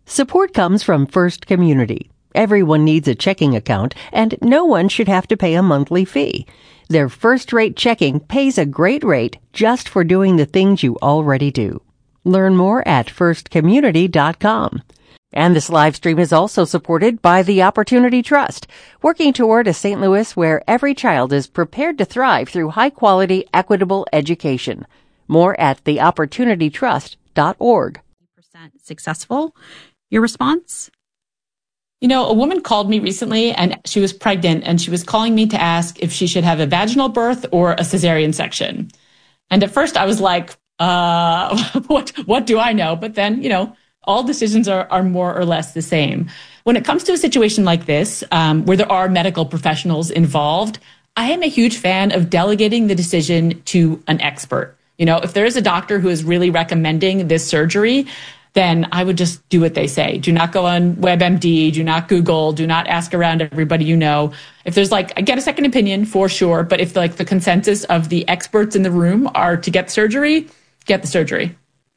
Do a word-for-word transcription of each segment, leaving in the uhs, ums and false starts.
Support comes from First Community. Everyone needs a checking account, and no one should have to pay a monthly fee. Their first-rate checking pays a great rate just for doing the things you already do. Learn more at first community dot com. And this live stream is also supported by the Opportunity Trust, working toward a Saint Louis where every child is prepared to thrive through high-quality, equitable education. More at the opportunity trust dot org. percent successful. Your response? You know, a woman called me recently and she was pregnant and she was calling me to ask if she should have a vaginal birth or a cesarean section. And at first I was like, uh, what, what do I know? But then, you know, all decisions are, are more or less the same. When it comes to a situation like this, um, where there are medical professionals involved, I am a huge fan of delegating the decision to an expert. You know, if there is a doctor who is really recommending this surgery, then I would just do what they say. Do not go on WebMD, do not Google, do not ask around everybody you know. If there's like, I get a second opinion for sure, but if like the consensus of the experts in the room are to get surgery, get the surgery.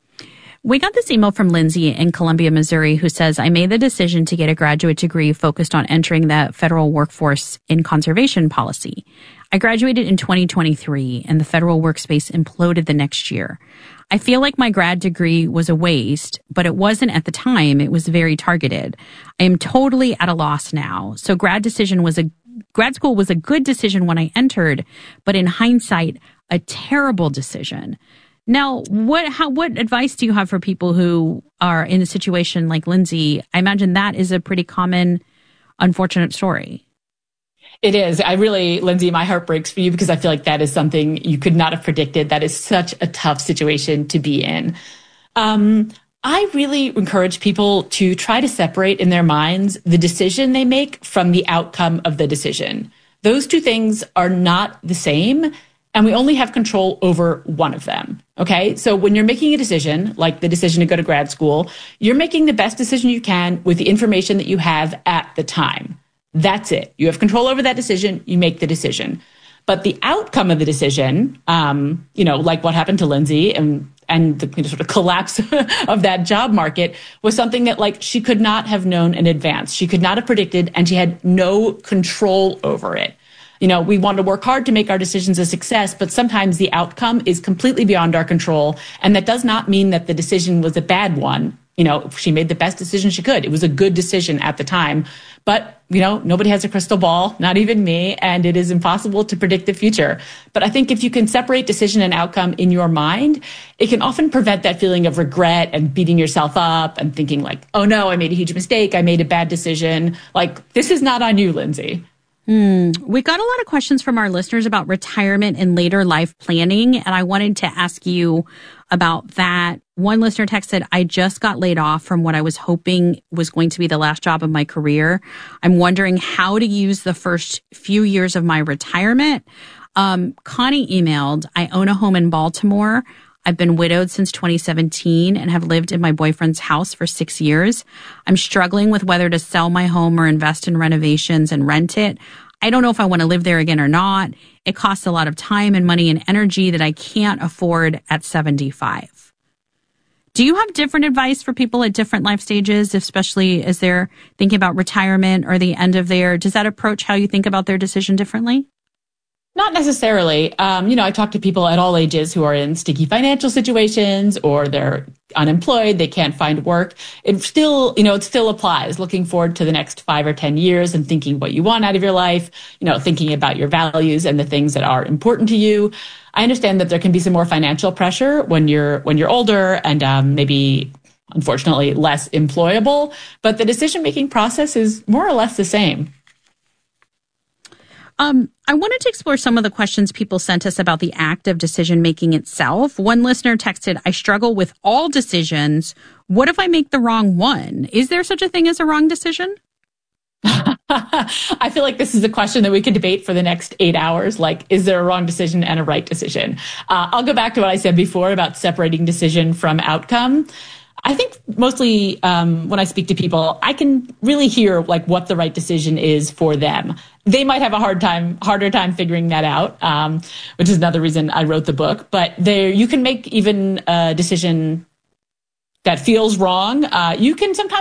We got this email from Lindsay in Columbia, Missouri, who says, I made the decision to get a graduate degree focused on entering the federal workforce in conservation policy. I graduated in twenty twenty-three and the federal workspace imploded the next year. I feel like my grad degree was a waste, but it wasn't at the time. It was very targeted. I am totally at a loss now. So grad decision was a grad school was a good decision when I entered, but in hindsight, a terrible decision. Now, what how what advice do you have for people who are in a situation like Lindsay? I imagine that is a pretty common, unfortunate story. It is. I really, Lindsay, my heart breaks for you because I feel like that is something you could not have predicted. That is such a tough situation to be in. Um, I really encourage people to try to separate in their minds the decision they make from the outcome of the decision. Those two things are not the same, and we only have control over one of them. Okay? So when you're making a decision, like the decision to go to grad school, you're making the best decision you can with the information that you have at the time. That's it. You have control over that decision. You make the decision. But the outcome of the decision, um, you know, like what happened to Lindsay and and the you know, sort of collapse of that job market was something that like she could not have known in advance. She could not have predicted, and she had no control over it. You know, we want to work hard to make our decisions a success, but sometimes the outcome is completely beyond our control. And that does not mean that the decision was a bad one. You know, she made the best decision she could. It was a good decision at the time. But, you know, nobody has a crystal ball, not even me, and it is impossible to predict the future. But I think if you can separate decision and outcome in your mind, it can often prevent that feeling of regret and beating yourself up and thinking like, oh no, I made a huge mistake. I made a bad decision. Like, this is not on you, Lindsay. Hmm. We got a lot of questions from our listeners about retirement and later life planning, and I wanted to ask you about that. One listener texted, I just got laid off from what I was hoping was going to be the last job of my career. I'm wondering how to use the first few years of my retirement. Um, Connie emailed, I own a home in Baltimore. I've been widowed since twenty seventeen and have lived in my boyfriend's house for six years. I'm struggling with whether to sell my home or invest in renovations and rent it. I don't know if I want to live there again or not. It costs a lot of time and money and energy that I can't afford at seventy-five. Do you have different advice for people at different life stages, especially as they're thinking about retirement or the end of their, does that approach how you think about their decision differently? Not necessarily. Um, you know, I talk to people at all ages who are in sticky financial situations or they're unemployed, they can't find work. It still, you know, it still applies. Looking forward to the next five or ten years and thinking what you want out of your life, you know, thinking about your values and the things that are important to you. I understand that there can be some more financial pressure when you're when you're older and um, maybe, unfortunately, less employable. But the decision-making process is more or less the same. Um, I wanted to explore some of the questions people sent us about the act of decision-making itself. One listener texted, I struggle with all decisions. What if I make the wrong one? Is there such a thing as a wrong decision? I feel like this is a question that we could debate for the next eight hours. Like, is there a wrong decision and a right decision? Uh, I'll go back to what I said before about separating decision from outcome. I think mostly um, when I speak to people, I can really hear like what the right decision is for them. They might have a hard time, harder time figuring that out, um, which is another reason I wrote the book. But there, you can make even a decision that feels wrong. Uh, you can sometimes